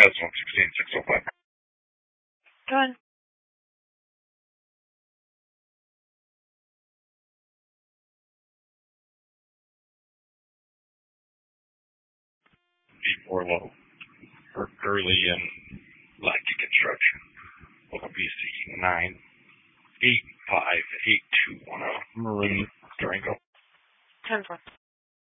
That's 116,605. Go ahead. B4 low. Early and Lackey Construction. BC 9858210. Marine Durango. 10-4.